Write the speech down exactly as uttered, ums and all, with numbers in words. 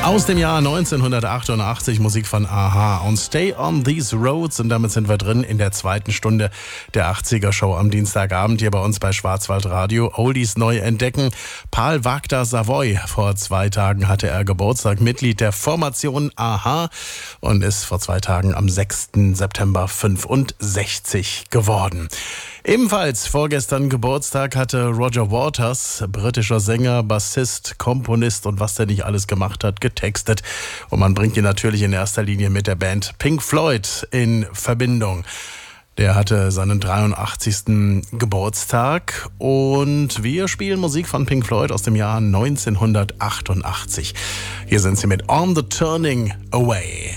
Aus dem Jahr neunzehnhundertachtundachtzig, Musik von a-ha und Stay on These Roads. Und damit sind wir drin in der zweiten Stunde der achtziger-Show am Dienstagabend hier bei uns bei Schwarzwaldradio. Oldies neu entdecken. Paul Waakter Savoy. Vor zwei Tagen hatte er Geburtstag, Mitglied der Formation a-ha und ist vor zwei Tagen am sechsten September fünfundsechzig geworden. Ebenfalls vorgestern Geburtstag hatte Roger Waters, britischer Sänger, Bassist, Komponist und was der nicht alles gemacht hat, getextet. Und man bringt ihn natürlich in erster Linie mit der Band Pink Floyd in Verbindung. Der hatte seinen dreiundachtzigsten Geburtstag und wir spielen Musik von Pink Floyd aus dem Jahr neunzehnhundertachtundachtzig. Hier sind sie mit On the Turning Away.